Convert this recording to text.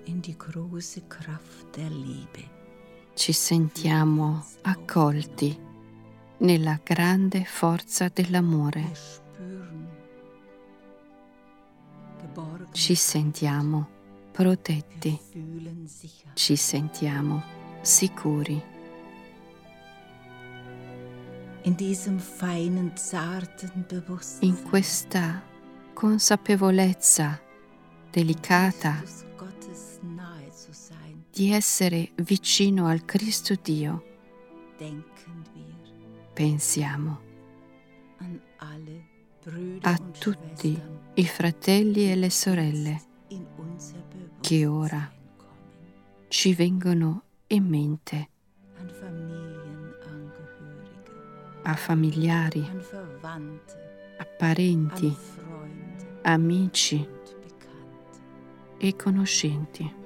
in die große Kraft der Liebe. Ci sentiamo accolti nella grande forza dell'amore. Wir spüren geborgen, Ci sentiamo protetti. fühlen sicher. Ci sentiamo sicuri. In diesem feinen, zarten Bewusstsein, In questa consapevolezza delicata Christus Gottes nahe zu sein, di essere vicino al Cristo Dio, denken wir pensiamo an alle Brüder a und tutti Schwestern, i fratelli e le sorelle in unser che ora Bewusstsein kommen, ci vengono in mente, an Familienangehörige, a familiari, an Verwandte, a an parenti, Freunde amici und Bekannte. e conoscenti.